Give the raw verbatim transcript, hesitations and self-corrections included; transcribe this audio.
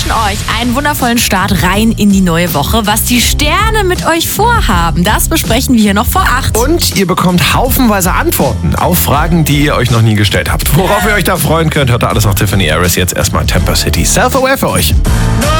wünschen euch einen wundervollen Start rein in die neue Woche. Was die Sterne mit euch vorhaben, das besprechen wir hier noch vor acht. Und ihr bekommt haufenweise Antworten auf Fragen, die ihr euch noch nie gestellt habt. Worauf ihr euch da freuen könnt, hört ihr alles noch Tiffany Harris. Jetzt erstmal Temper City. Self-Aware für euch.